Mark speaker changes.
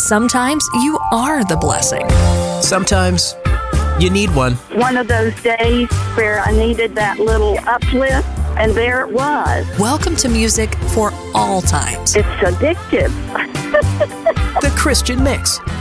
Speaker 1: sometimes you are the blessing.
Speaker 2: Sometimes you need one.
Speaker 3: One of those days where I needed that little uplift, and there it was.
Speaker 1: Welcome to Music for All Times.
Speaker 3: It's addictive.
Speaker 2: The Christian Mix